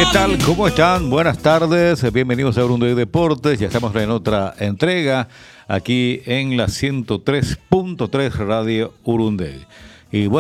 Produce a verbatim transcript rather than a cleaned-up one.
¿Qué tal? ¿Cómo están? Buenas tardes, bienvenidos a Urunday Deportes. Ya estamos en otra entrega aquí en la ciento tres punto tres Radio Urunday. Y bueno,